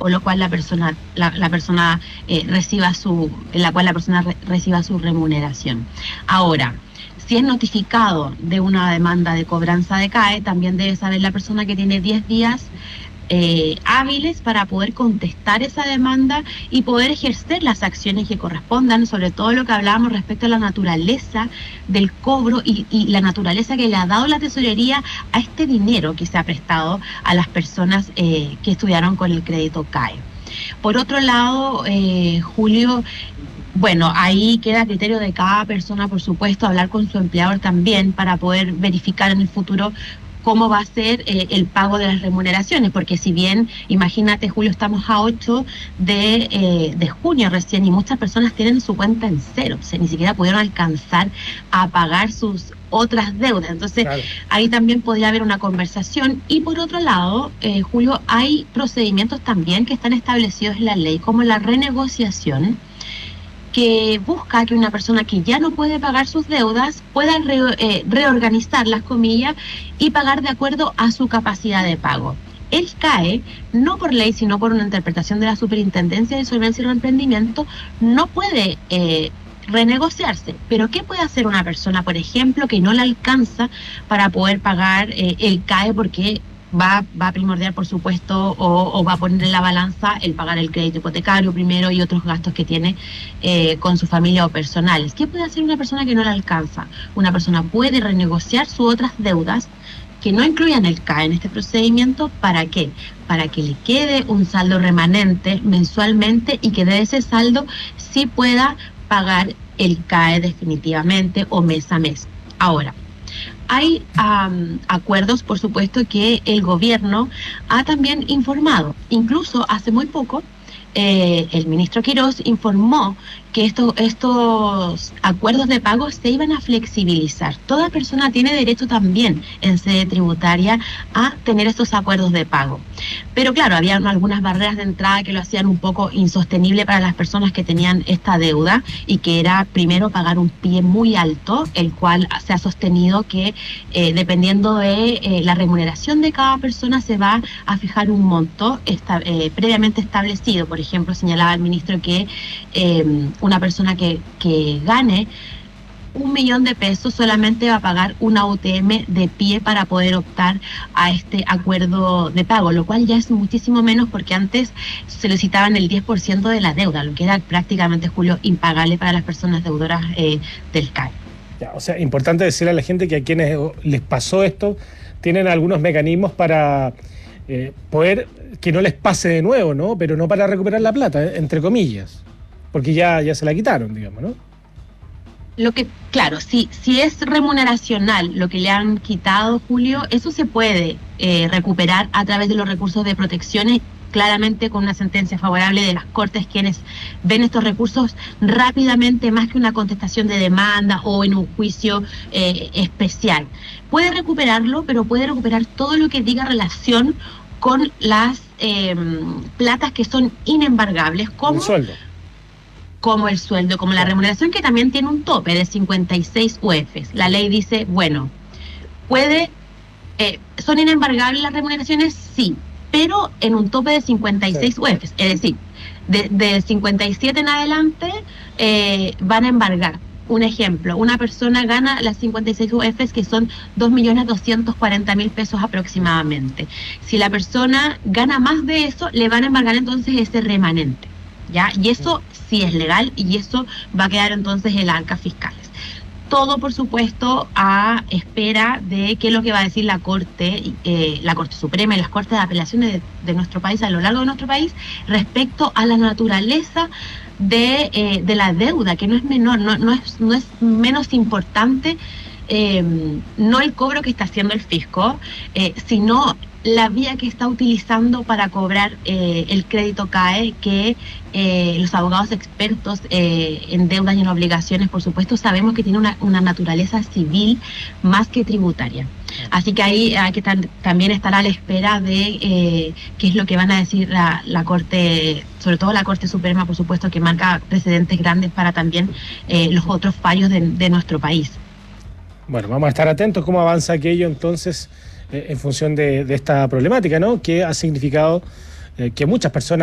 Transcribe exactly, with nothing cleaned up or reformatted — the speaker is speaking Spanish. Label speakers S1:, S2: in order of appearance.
S1: o lo cual la persona, la, la persona eh, reciba su, en la cual la persona re, reciba su remuneración. Ahora, si es notificado de una demanda de cobranza de C A E, también debe saber la persona que tiene diez días eh, hábiles para poder contestar esa demanda y poder ejercer las acciones que correspondan, sobre todo lo que hablábamos respecto a la naturaleza del cobro y, y la naturaleza que le ha dado la tesorería a este dinero que se ha prestado a las personas eh, que estudiaron con el crédito C A E. Por otro lado, eh, Julio, bueno, ahí queda a criterio de cada persona, por supuesto, hablar con su empleador también para poder verificar en el futuro cómo va a ser eh, el pago de las remuneraciones, porque si bien, imagínate, Julio, estamos a ocho de, eh, de junio recién y muchas personas tienen su cuenta en cero, o sea, ni siquiera pudieron alcanzar a pagar sus otras deudas. Entonces, claro, ahí también podría haber una conversación. Y por otro lado, eh, Julio, hay procedimientos también que están establecidos en la ley, como la renegociación, que busca que una persona que ya no puede pagar sus deudas pueda re, eh, reorganizar las comillas y pagar de acuerdo a su capacidad de pago. El C A E, no por ley, sino por una interpretación de la Superintendencia de Solvencia y Reemprendimiento, no puede eh, renegociarse. Pero ¿qué puede hacer una persona, por ejemplo, que no le alcanza para poder pagar eh, el C A E porque Va, va a primordiar, por supuesto, o, o va a poner en la balanza el pagar el crédito hipotecario primero y otros gastos que tiene eh, con su familia o personales? ¿Qué puede hacer una persona que no le alcanza? Una persona puede renegociar sus otras deudas que no incluyan el C A E en este procedimiento. ¿Para qué? Para que le quede un saldo remanente mensualmente y que de ese saldo sí pueda pagar el C A E definitivamente o mes a mes. Ahora, hay um, acuerdos, por supuesto, que el gobierno ha también informado. Incluso hace muy poco, eh, el ministro Quirós informó que esto, estos acuerdos de pago se iban a flexibilizar. Toda persona tiene derecho también en sede tributaria a tener estos acuerdos de pago. Pero claro, había algunas barreras de entrada que lo hacían un poco insostenible para las personas que tenían esta deuda y que era primero pagar un pie muy alto, el cual se ha sostenido que eh, dependiendo de eh, la remuneración de cada persona se va a fijar un monto esta, eh, previamente establecido. Por ejemplo, señalaba el ministro que eh, una persona que, que gane un millón de pesos solamente va a pagar una U T M de pie para poder optar a este acuerdo de pago, lo cual ya es muchísimo menos porque antes solicitaban el diez por ciento de la deuda, lo que era prácticamente, Julio, impagable para las personas deudoras eh, del C A E.
S2: Ya, o sea, importante decirle a la gente que a quienes les pasó esto tienen algunos mecanismos para eh, poder que no les pase de nuevo, ¿no? Pero no para recuperar la plata, entre comillas, porque ya, ya se la quitaron, digamos, ¿no?
S1: Lo que, claro, si, si es remuneracional lo que le han quitado, Julio, eso se puede eh, recuperar a través de los recursos de protecciones, claramente con una sentencia favorable de las Cortes, quienes ven estos recursos rápidamente, más que una contestación de demanda o en un juicio eh, especial. Puede recuperarlo, pero puede recuperar todo lo que diga relación con las eh, platas que son inembargables, como...
S2: Un sueldo.
S1: como el sueldo, como la remuneración, que también tiene un tope de cincuenta y seis U E Fs. La ley dice, bueno, puede, eh, ¿son inembargables las remuneraciones? Sí, pero en un tope de cincuenta y seis sí. U E Fs, es decir, de, de cincuenta y siete en adelante eh, van a embargar. Un ejemplo, una persona gana las cincuenta y seis U E Fs, que son dos millones doscientos cuarenta mil pesos aproximadamente. Si la persona gana más de eso, le van a embargar entonces ese remanente, ¿ya? Y eso sí es legal y eso va a quedar entonces en las arcas fiscales. Todo, por supuesto, a espera de qué es lo que va a decir la Corte, eh, la Corte Suprema y las Cortes de Apelaciones de, de nuestro país, a lo largo de nuestro país, respecto a la naturaleza de, eh, de la deuda, que no es menor, no, no, es, no es menos importante, eh, no el cobro que está haciendo el fisco, eh, sino la vía que está utilizando para cobrar eh, el crédito C A E, que eh, los abogados expertos eh, en deudas y en obligaciones, por supuesto, sabemos que tiene una, una naturaleza civil más que tributaria. Así que ahí hay que estar, también estar a la espera de eh, qué es lo que van a decir la, la Corte, sobre todo la Corte Suprema, por supuesto, que marca precedentes grandes para también eh, los otros fallos de, de nuestro país.
S2: Bueno, vamos a estar atentos cómo avanza aquello entonces, en función de, de esta problemática, ¿no? Que ha significado eh, que muchas personas